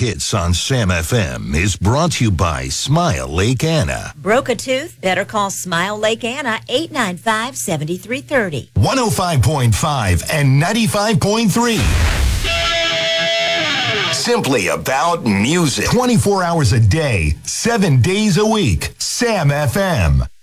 hits on Sam FM is brought to you by Smile Lake Anna. Broke a tooth? Better call Smile Lake Anna, 895-7330. 105.5 and 95.3. Simply about music. 24 hours a day, 7 days a week. Sam FM.